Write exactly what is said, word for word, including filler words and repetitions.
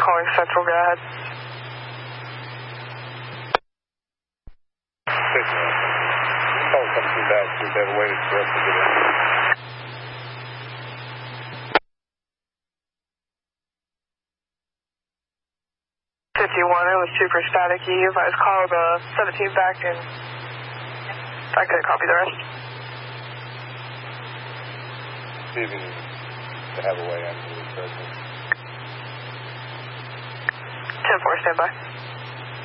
calling Central, go ahead. Call something back, see if they have waited for us to get in. fifty-one, it was super staticky. If I was called uh, seventeen back, and I couldn't copy the rest. See if you need to have a way in. ten four, stand by.